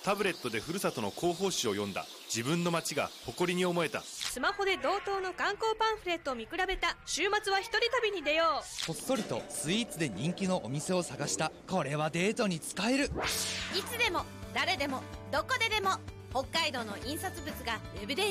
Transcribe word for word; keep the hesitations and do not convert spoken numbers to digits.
タブレットでふるさとの広報誌を読んだ。自分の街が誇りに思えた。 スマホで同等の観光パンフレットを見比べた。週末は一人旅に出よう。 こっそりとスイーツで人気のお店を探した。これはデートに使える。 いつでも誰でもどこででも北海道の印刷物がウェブで